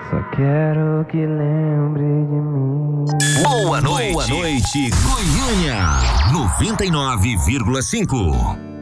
Só quero que lembre de mim. Boa noite, Goiânia 99,5.